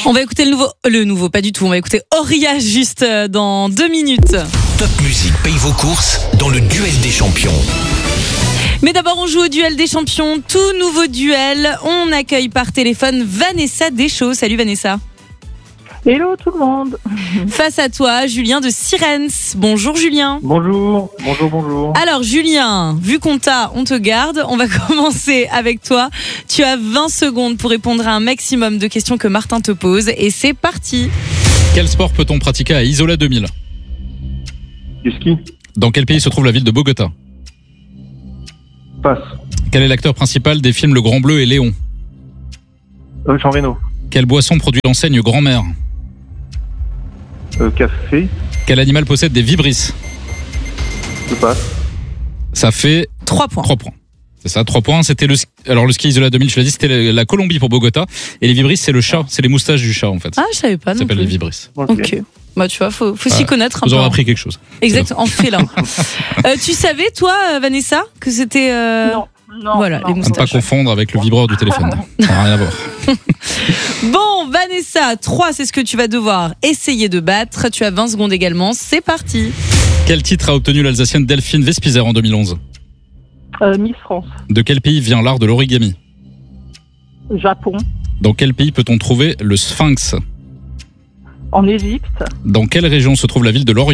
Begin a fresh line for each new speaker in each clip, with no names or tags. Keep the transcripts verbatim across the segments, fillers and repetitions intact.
On va écouter le nouveau, le nouveau, pas du tout. On va écouter Auria juste dans deux minutes.
Top Music paye vos courses dans le duel des champions.
Mais d'abord, on joue au duel des champions. Tout nouveau duel. On accueille par téléphone Vanessa Deschaux. Salut Vanessa.
Hello tout le monde.
Face à toi, Julien de Sirens. Bonjour Julien.
Bonjour, bonjour, bonjour.
Alors Julien, vu qu'on t'a, on te garde. On va commencer avec toi. Tu as vingt secondes pour répondre à un maximum de questions que Martin te pose. Et c'est parti.
Quel sport peut-on pratiquer à Isola deux mille ?
Du ski.
Dans quel pays se trouve la ville de Bogota ?
Passe.
Quel est l'acteur principal des films Le Grand Bleu et Léon ?
Euh, Jean Reno.
Quelle boisson produit l'enseigne Grand-Mère ?
Euh, café.
Quel animal possède des vibrisses ?
Je passe.
Ça fait
trois points.
trois points. C'est ça, trois points. C'était le ski... Alors le ski Isola deux mille, je l'ai dit, c'était la- la Colombie pour Bogota. Et les vibrisses, c'est le chat, c'est les moustaches du chat en fait.
Ah, je savais pas
Ça
non
s'appelle
plus.
les vibrisses.
Ok. Bah tu vois, faut, faut
Ah,
s'y connaître un
Vous
peu.
aurez appris quelque chose.
Exact, en félin. euh, tu savais, toi, euh, Vanessa, que c'était... euh,
Non, non.
Voilà,
non.
les
À ne pas
moustaches.
confondre avec le vibreur du téléphone. Ça n'a rien à voir.
Bon, Vanessa, trois, c'est ce que tu vas devoir essayer de battre. Tu as vingt secondes également. C'est parti.
Quel titre a obtenu l'Alsacienne Delphine Vespizer en deux mille onze ?
Euh, Miss France.
De quel pays vient l'art de l'origami ?
Japon.
Dans quel pays peut-on trouver le Sphinx ?
En Égypte.
Dans quelle région se trouve la ville de Lorient ?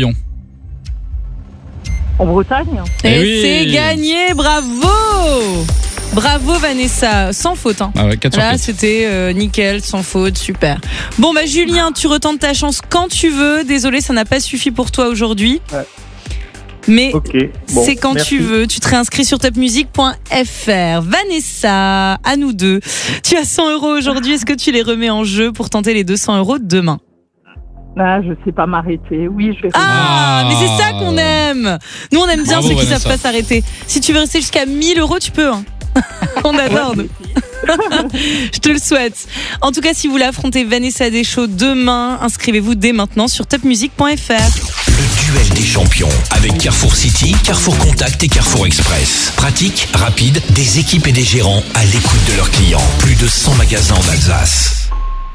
En Bretagne.
Eh
Et
oui.
c'est gagné, bravo. Bravo Vanessa, sans faute. Hein.
Ah ouais, quatre sur
Là,
quatre.
c'était euh, nickel, sans faute, super. Bon, bah Julien, tu retentes ta chance quand tu veux. Désolé, ça n'a pas suffi pour toi aujourd'hui.
Ouais.
Mais
Ok. Bon,
c'est quand
merci.
tu veux. Tu te réinscris sur top music point f r. Vanessa, à nous deux. Tu as cent euros aujourd'hui. Est-ce que tu les remets en jeu pour tenter les deux cents euros demain ?
Ah, je sais pas m'arrêter. Oui, je vais.
Ah,
Ah.
mais c'est ça qu'on aime. Nous, on aime bien
Bravo,
ceux qui
Vanessa.
savent pas s'arrêter. Si tu veux rester jusqu'à mille euros, tu peux. Hein. On adore. nous. Je te le souhaite. En tout cas, si vous voulez affronter Vanessa Deschaux demain, inscrivez-vous dès maintenant sur top music point f r.
Le duel des champions avec Carrefour City, Carrefour Contact et Carrefour Express. Pratique, rapide, des équipes et des gérants à l'écoute de leurs clients. Plus de cent magasins en Alsace.